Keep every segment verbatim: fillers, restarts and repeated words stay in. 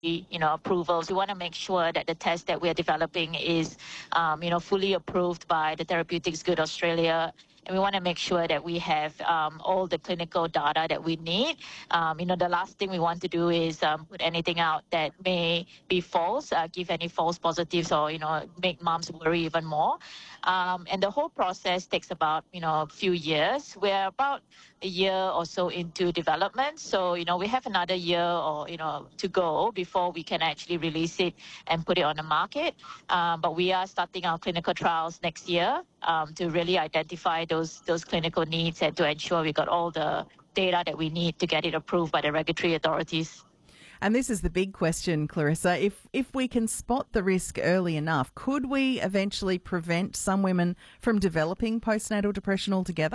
you know, approvals. We want to make sure that the test that we're developing is, um, you know, fully approved by the Therapeutics Good Australia. And we want to make sure that we have um, all the clinical data that we need. Um, you know, the last thing we want to do is um, put anything out that may be false, uh, give any false positives, or, you know, make moms worry even more. Um, and the whole process takes about, you know, a few years. We're about a year or so into development. So, you know, we have another year or, you know, to go before we can actually release it and put it on the market. Um, but we are starting our clinical trials next year um, to really identify those, those clinical needs and to ensure we got all the data that we need to get it approved by the regulatory authorities. And this is the big question, Clarissa. If if we can spot the risk early enough, could we eventually prevent some women from developing postnatal depression altogether?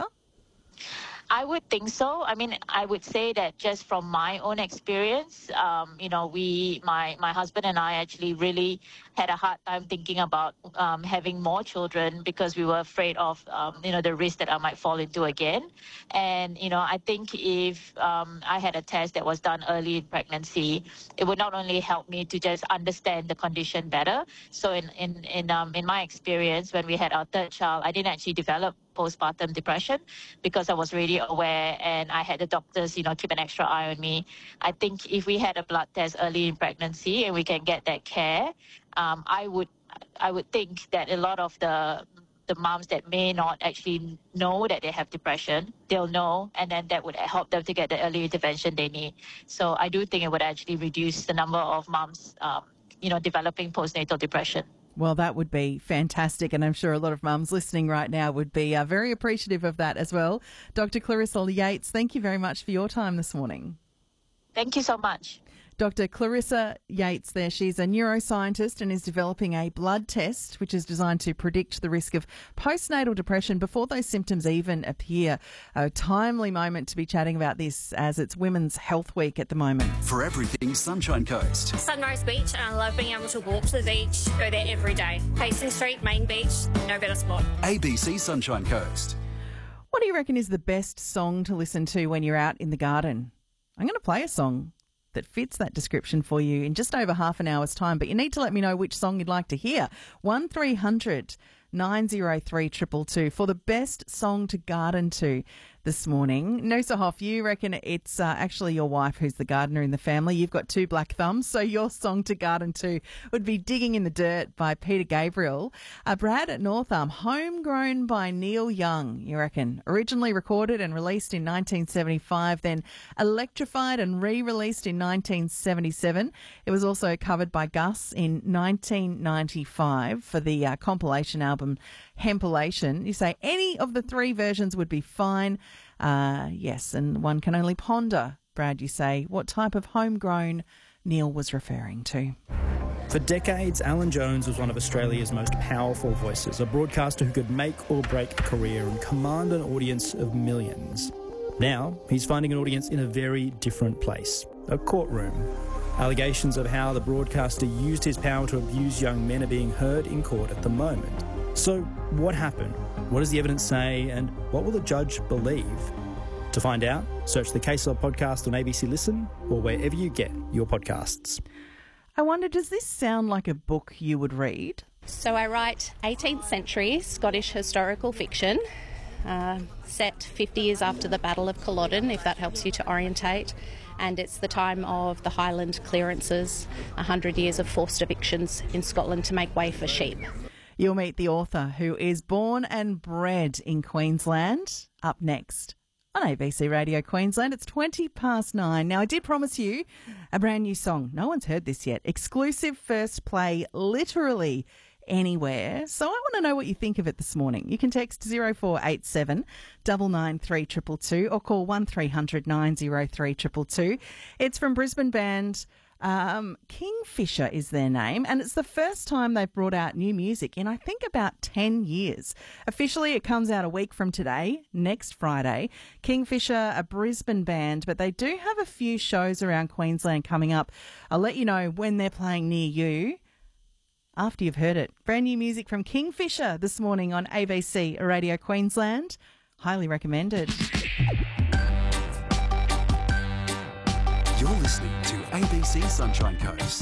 I would think so. I mean, I would say that just from my own experience, um, you know, we, my, my husband and I actually really had a hard time thinking about um, having more children because we were afraid of, um, you know, the risk that I might fall into again. And, you know, I think if um, I had a test that was done early in pregnancy, it would not only help me to just understand the condition better. So in, in, in, um, in my experience, when we had our third child, I didn't actually develop postpartum depression because I was really aware and I had the doctors, you know, keep an extra eye on me. I think if we had a blood test early in pregnancy and we can get that care, um, I would I would think that a lot of the the moms that may not actually know that they have depression, they'll know, and then that would help them to get the early intervention they need. So I do think it would actually reduce the number of moms, um, you know, developing postnatal depression. Well, that would be fantastic, and I'm sure a lot of mums listening right now would be uh, very appreciative of that as well. Doctor Clarissa Yates, thank you very much for your time this morning. Thank you so much. Doctor Clarissa Yates there, she's a neuroscientist and is developing a blood test which is designed to predict the risk of postnatal depression before those symptoms even appear. A timely moment to be chatting about this as it's Women's Health Week at the moment. For everything Sunshine Coast. Sunrise Beach, and I love being able to walk to the beach, go there every day. Payson Street, main beach, no better spot. A B C Sunshine Coast. What do you reckon is the best song to listen to when you're out in the garden? I'm going to play a song that fits that description for you in just over half an hour's time, but you need to let me know which song you'd like to hear. one three hundred nine oh three two two two for the best song to garden to this morning. Noosa Hoff, you reckon it's uh, actually your wife who's the gardener in the family. You've got two black thumbs, so your song to garden to would be Digging in the Dirt by Peter Gabriel. Uh, Brad at Northam, Homegrown by Neil Young, you reckon. Originally recorded and released in nineteen seventy-five, then electrified and re-released in nineteen seventy-seven. It was also covered by Gus in nineteen ninety-five for the uh, compilation album Hempilation. You say any of the three versions would be fine. Uh, yes, and one can only ponder, Brad, you say, what type of homegrown Neil was referring to. For decades, Alan Jones was one of Australia's most powerful voices, a broadcaster who could make or break a career and command an audience of millions. Now, he's finding an audience in a very different place, a courtroom. Allegations of how the broadcaster used his power to abuse young men are being heard in court at the moment. So, what happened? What does the evidence say? And what will the judge believe? To find out, search the Case Law podcast on A B C Listen or wherever you get your podcasts. I wonder, does this sound like a book you would read? So I write eighteenth century Scottish historical fiction, uh, set fifty years after the Battle of Culloden, if that helps you to orientate. And it's the time of the Highland clearances, one hundred years of forced evictions in Scotland to make way for sheep. You'll meet the author, who is born and bred in Queensland, up next on A B C Radio Queensland. It's twenty past nine. Now, I did promise you a brand new song. No one's heard this yet. Exclusive first play literally anywhere. So I want to know what you think of it this morning. You can text zero four eight seven nine nine three two two two or call one three hundred nine oh three two two two. It's from Brisbane band Um, Kingfisher is their name, and it's the first time they've brought out new music in, I think, about ten years. Officially, it comes out a week from today, next Friday. Kingfisher, a Brisbane band, but they do have a few shows around Queensland coming up. I'll let you know when they're playing near you after you've heard it. Brand new music from Kingfisher this morning on A B C Radio Queensland. Highly recommended. You're listening to A B C Sunshine Coast.